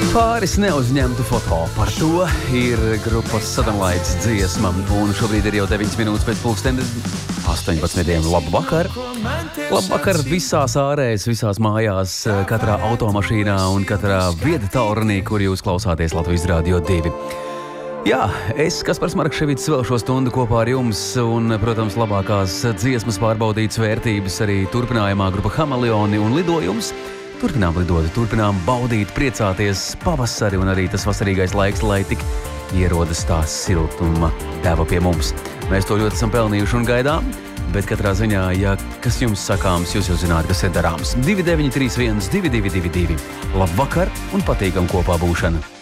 Pāris neuzņemtu foto. Par to ir grupas Sadamlaids dziesma. Un šobrīd ir jau 9 minūtes pēc pulksteni 18. Labvakar! Labvakar visās ārēs, visās mājās, katrā automašīnā un katrā vieda taurunī, kur jūs klausāties Latvijas Radio 2. Jā, es, Kaspars Markševics, vēl šo stundu kopā ar jums un, protams, labākās dziesmas pārbaudītas vērtības arī turpinājumā grupa Hameleoni un lidojums. Turpinām lidot, turpinām baudīt, priecāties pavasari un arī tas vasarīgais laiks, lai tik ierodas tā siltuma deva pie mums. Mēs to ļoti esam pelnījuši un gaidām, bet katrā ziņā, ja kas jums sakāms, jūs jau zināt, kas ir darāms. 2931 2222. Labvakar un patīkam kopā būšana!